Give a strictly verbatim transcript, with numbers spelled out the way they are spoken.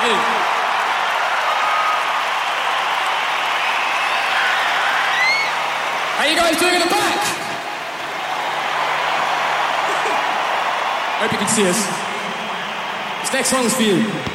Thank you. How you guys doing in the back? Hope you can see us. This next song's for you.